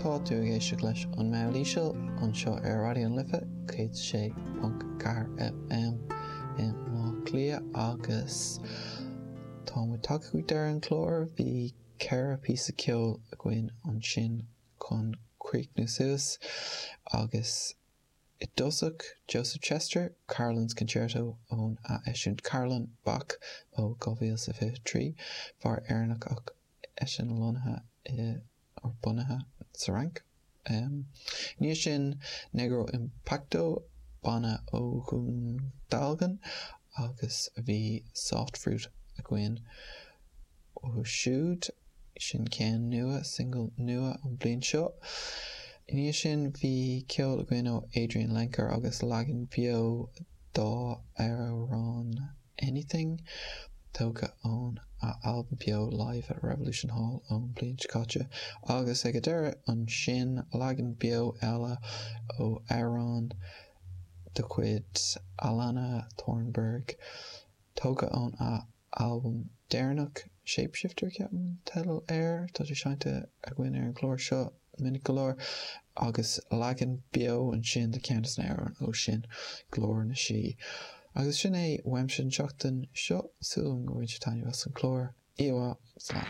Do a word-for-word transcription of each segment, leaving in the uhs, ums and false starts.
tá dúgéise leis an meilíseil an seo ar radio an lifa cé sé punt car F M in má clia agus tá mu taú dar an chlór bhí ceir písa ceol a gcuin an sin chun Creek na Suas agus I dosach Joseph Chester Carlin's Concerto ón a eisiint Carlin Bach ó gohfuil sa fi trí far airnach ach eisiint lonathe I or bunathe sa rank. Um, Níos sin Negro Impacto bana ó chun dalgan agus bhí Soft Fruit a gcuin ó siúd sin cén nua single nua an blian seo. Níos sin bhí ceol a gcuin ó Adrian Lenker agus Lagan Bio dá Aaron Anything tóga ón a album Bio live at Revolution Hall ón blian Chicago agus ag deire an sin Lagan Bio eile ó Aaron de chuid Alana Thornburg tóga ón a album Dearnach Shapeshifter ceapan title air tá sé seinte a gcuin ar an chlór seo minic golóir agus Lagan Bio an sin de Countess na Aaron ó sin glór na si agus sin é weimsin seachtain seo súm go bhain sé taine as an chlór Iwa slán.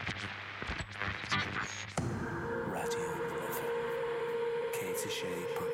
Radio River, K C Shay